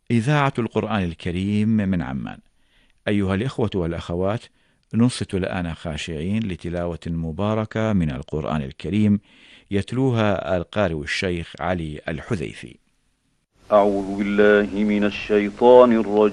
إذاعة القرآن الكريم من عمان. أيها الإخوة والأخوات، ننصت الآن خاشعين لتلاوة مباركة من القرآن الكريم يتلوها القارئ الشيخ علي الحذيفي. أعوذ بالله من الشيطان الرجيم.